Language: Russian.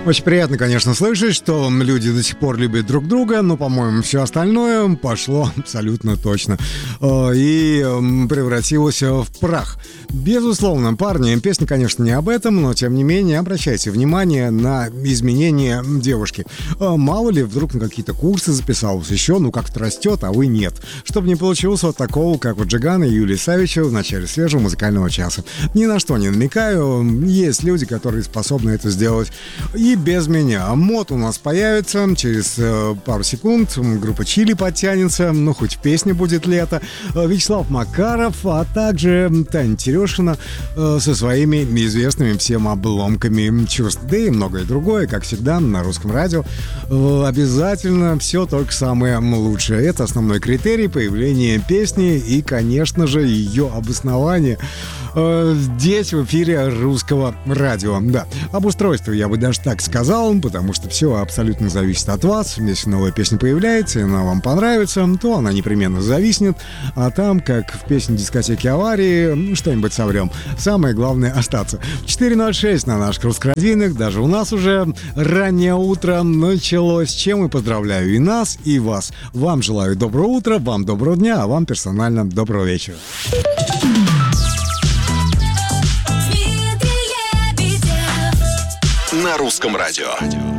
Очень приятно, конечно, слышать, что люди до сих пор любят друг друга, но, по-моему, все остальное пошло абсолютно точно и превратилось в прах. Безусловно, парни, песня, конечно, не об этом, но, тем не менее, обращайте внимание на изменения девушки. Мало ли, вдруг на какие-то курсы записалась еще, как-то растет, а вы нет. Чтобы не получилось вот такого, как у Джигана и Юлии Савичева в начале свежего музыкального часа. Ни на что не намекаю, есть люди, которые способны это сделать и без меня. Мод у нас появится через пару секунд, группа Чили подтянется, хоть в песне будет лето, Вячеслав Макаров, а также Таня Терешина со своими известными всем обломками чувств, да и многое другое, как всегда, на русском радио. Обязательно все только самое лучшее. Это основной критерий появления песни и, конечно же, ее обоснование здесь, в эфире русского радио. Да, об устройстве я бы даже так сказал, потому что все абсолютно зависит от вас. Если новая песня появляется, и она вам понравится, то она непременно зависнет. А там, как в песне дискотеки аварии, что-нибудь соврем. Самое главное — остаться. 4:06 на наших русскородийных. Даже у нас уже раннее утро началось. С чем и поздравляю и нас, и вас. Вам желаю доброго утра, вам доброго дня, а вам персонально доброго вечера. На русском радио.